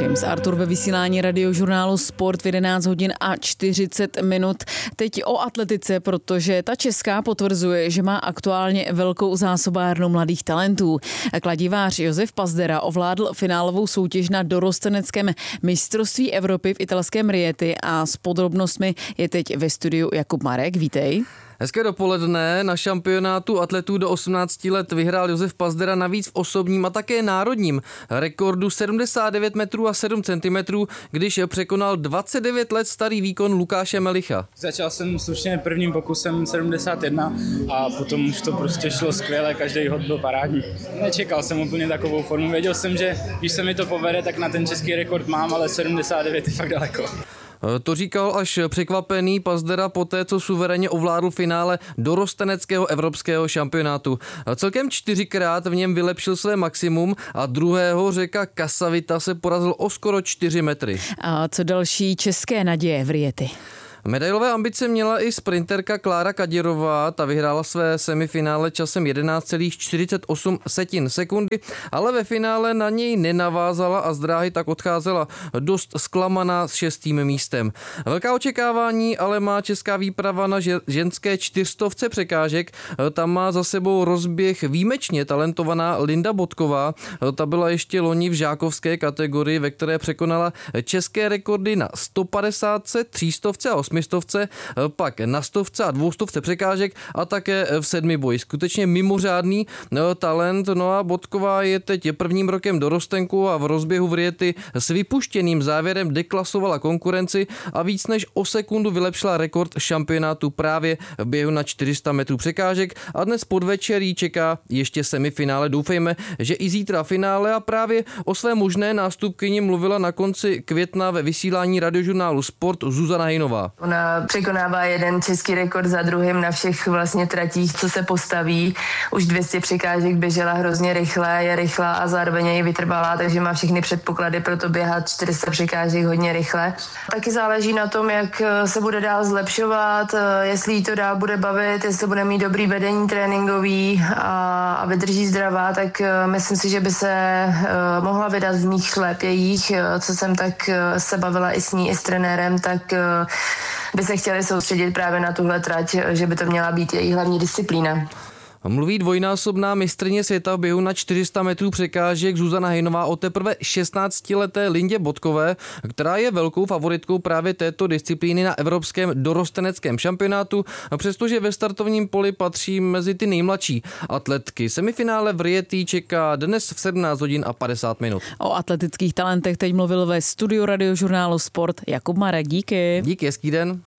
James Arthur ve vysílání radiožurnálu Sport v 11 hodin a 40 minut. Teď o atletice, protože ta česká potvrzuje, že má aktuálně velkou zásobárnu mladých talentů. Kladivář Josef Pazdera ovládl finálovou soutěž na dorosteneckém mistrovství Evropy v italském Rieti a s podrobnostmi je teď ve studiu Jakub Marek. Vítej. Hezké dopoledne. Na šampionátu atletů do 18 let vyhrál Josef Pazdera navíc v osobním a také národním rekordu 79 metrů a 7 centimetrů, když překonal 29 let starý výkon Lukáše Melicha. Začal jsem slušně prvním pokusem 71 a potom už to prostě šlo skvěle, každý hod byl parádní. Nečekal jsem úplně takovou formu, věděl jsem, že když se mi to povede, tak na ten český rekord mám, ale 79 je fakt daleko. To říkal až překvapený Pazdera poté, co suverénně ovládl finále dorosteneckého evropského šampionátu. Celkem 4krát v něm vylepšil své maximum a druhého Řeka Kasavita se porazil o skoro 4 metry. A co další české naděje v Rieti? Medailové ambice měla i sprinterka Klára Kaděrová, ta vyhrála své semifinále časem 11,48 sekundy, ale ve finále na něj nenavázala a z dráhy tak odcházela dost zklamaná s 6. místem. Velká očekávání ale má česká výprava na ženské 400 překážek, tam má za sebou rozběh výjimečně talentovaná Linda Bodková, ta byla ještě loni v žákovské kategorii, ve které překonala české rekordy na 150, 300 a 800, pak na 100 a 200 překážek a také v 7 boji. Skutečně mimořádný talent. No a Bodková je teď prvním rokem dorostenku a v rozběhu v Rieti s vypuštěným závěrem deklasovala konkurenci a víc než o sekundu vylepšila rekord šampionátu právě v běhu na 400 metrů překážek a dnes podvečer jí čeká ještě semifinále. Doufejme, že i zítra finále a právě o své možné nástupkyni mluvila na konci května ve vysílání radiožurnálu Sport Zuzana Hejnová. Ona překonává jeden český rekord za druhým na všech vlastně tratích, co se postaví. Už 200 překážek běžela hrozně rychle, je rychlá a zároveň je vytrvalá, takže má všechny předpoklady pro to běhat 400 překážek hodně rychle. Taky záleží na tom, jak se bude dál zlepšovat, jestli jí to dál bude bavit, jestli bude mít dobrý vedení tréninkový a vydrží zdravá, tak myslím si, že by se mohla vydat v mých šlépějích, co jsem tak se bavila i s ní, i s trenérem, tak by se chtěli soustředit právě na tuhle trať, že by to měla být její hlavní disciplína. Mluví dvojnásobná mistryně světa v běhu na 400 metrů překážek Zuzana Hejnová o teprve 16leté Lindě Bodkové, která je velkou favoritkou právě této disciplíny na evropském dorosteneckém šampionátu, přestože ve startovním poli patří mezi ty nejmladší atletky. Semifinále v Rieti čeká dnes v 17 hodin a 50 minut. O atletických talentech teď mluvil ve studiu radiožurnálu Sport Jakub Marek. Díky. Díky, hezký den.